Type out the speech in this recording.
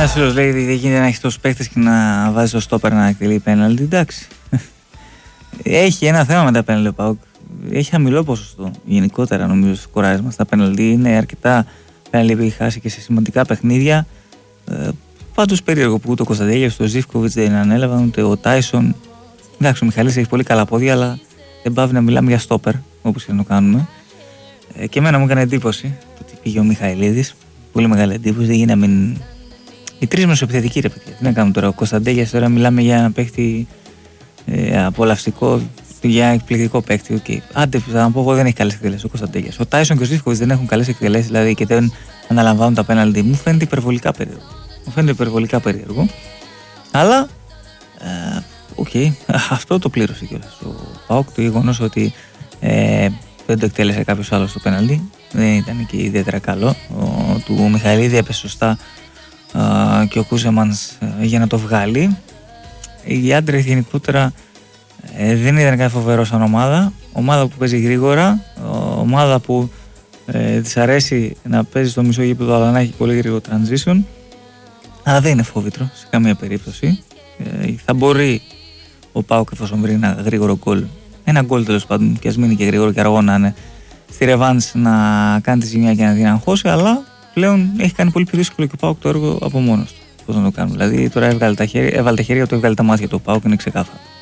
Ένας φίλος λέει ότι δεν γίνεται να έχει τόσους παίχτες και να βάζει το στόπερ να εκτελεί πέναλτι. Εντάξει. Έχει ένα θέμα με τα πέναλτι ο ΠΑΟΚ. Έχει χαμηλό ποσοστό. Γενικότερα νομίζω στο κουράρισμα στα πέναλτι. Είναι αρκετά πέναλτι που έχει χάσει και σε σημαντικά παιχνίδια. Πάντως περίεργο που ούτε ο Κωνσταντέλιας, ούτε ο Ζίβκοβιτς δεν ανέλαβαν, ούτε ο Τάισον. Εντάξει, ο Μιχαλής έχει πολύ καλά πόδια, αλλά δεν πάβει να μιλάμε για στόπερ, όπως και να το κάνουμε. Και εμένα μου έκανε εντύπωση το ότι πήγε ο Μιχαηλίδης. Πολύ μεγάλη εντύπωση. Δεν γίνεται να μην. Οι τρεις μεσοεπιθετικοί, ρε παιδιά. Τι να κάνουμε τώρα. Ο Κωνσταντέλιας, τώρα μιλάμε για ένα παίχτη απολαυστικό, για ένα εκπληκτικό παίχτη. Okay. Άντε, θα να πω εγώ, δεν έχει καλές εκτελέσεις ο Κωνσταντέλιας. Ο Τάισον και ο Ζίβκοβιτς δεν έχουν καλές εκτελέσεις, δηλαδή και δεν αναλαμβάνουν τα πέναλτι. Μου φαίνεται υπερβολικά περίεργο. Αλλά. Αυτό το πλήρωσε κιόλας. Ο ΠΑΟΚ, το γεγονός ότι δεν το εκτέλεσε κάποιος άλλος το πέναλτι, δεν ήταν και ιδιαίτερα καλό. Του Μιχαηλίδη έπεσε σωστά και ο Κούσεμανς για να το βγάλει. Οι άντρες γενικότερα δεν ήταν κάτι φοβερό σαν ομάδα που παίζει γρήγορα, ομάδα που της αρέσει να παίζει στο μισό γήπεδο αλλά να έχει πολύ γρήγορο transition, αλλά δεν είναι φόβητρο σε καμία περίπτωση. Θα μπορεί ο ΠΑΟΚ, εφόσον βρει ένα γρήγορο γκολ, ένα γκολ τέλος πάντων, και ας μείνει και γρήγορο και αργό να είναι, στη ρεβάνς να κάνει τη ζημιά και να την αγχώσει, αλλά πλέον έχει κάνει πολύ πιο δύσκολο και ο ΠΑΟΚ το έργο από μόνος του. Πώς να το κάνουμε. Δηλαδή τώρα έβαλε τα χέρια του, έβγαλε τα μάτια του. Ο ΠΑΟΚ είναι ξεκάθαρο.